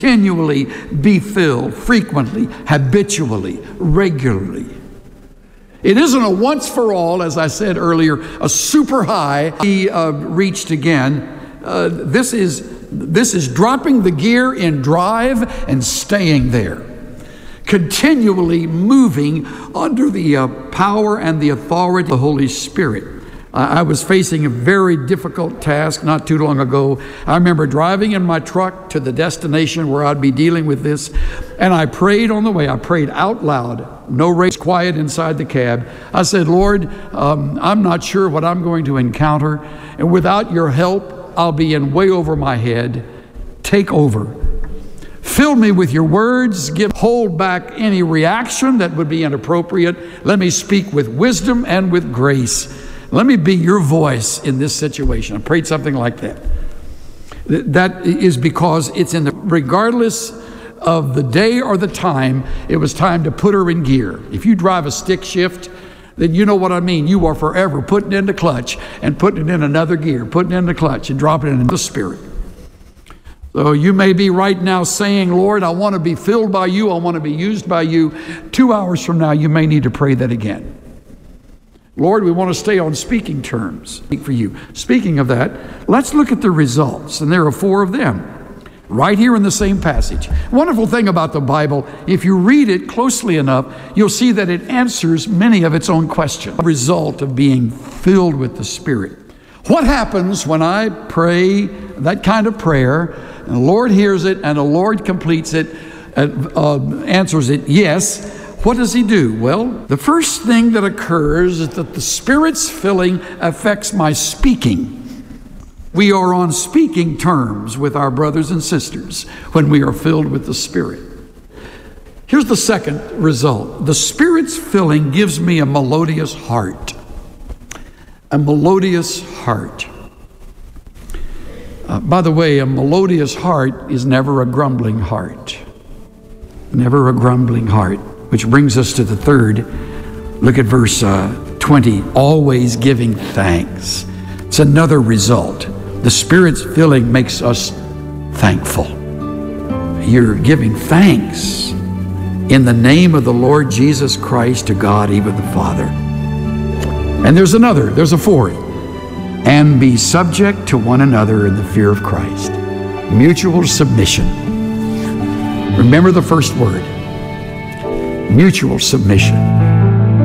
Continually be filled, frequently, habitually, regularly. It isn't a once for all, as I said earlier, a super high he reached again. This is dropping the gear in drive and staying there. Continually moving under the power and the authority of the Holy Spirit. I was facing a very difficult task not too long ago. I remember driving in my truck to the destination where I'd be dealing with this, and I prayed on the way. I prayed out loud. No race, quiet inside the cab. I said, Lord, I'm not sure what I'm going to encounter, and without your help, I'll be in way over my head. Take over. Fill me with your words. Hold back any reaction that would be inappropriate. Let me speak with wisdom and with grace. Let me be your voice in this situation. I prayed something like that. That is because it's regardless of the day or the time, it was time to put her in gear. If you drive a stick shift, then you know what I mean. You are forever putting in the clutch and putting it in another gear, putting in the clutch and dropping it in the Spirit. So you may be right now saying, Lord, I want to be filled by you. I want to be used by you. 2 hours from now, you may need to pray that again. Lord, we want to stay on speaking terms. Speak for you. Speaking of that, let's look at the results. And there are 4 of them right here in the same passage. Wonderful thing about the Bible, if you read it closely enough, you'll see that it answers many of its own questions. The result of being filled with the Spirit. What happens when I pray that kind of prayer, and the Lord hears it, and the Lord completes it, answers it, yes. What does he do? Well, the first thing that occurs is that the Spirit's filling affects my speaking. We are on speaking terms with our brothers and sisters when we are filled with the Spirit. Here's the second result. The Spirit's filling gives me a melodious heart. A melodious heart. By the way, a melodious heart is never a grumbling heart. Never a grumbling heart. Which brings us to the third. Look at verse 20. Always giving thanks. It's another result. The Spirit's filling makes us thankful. You're giving thanks in the name of the Lord Jesus Christ to God, even the Father. And there's a fourth. And be subject to one another in the fear of Christ. Mutual submission. Remember the first word. Mutual submission.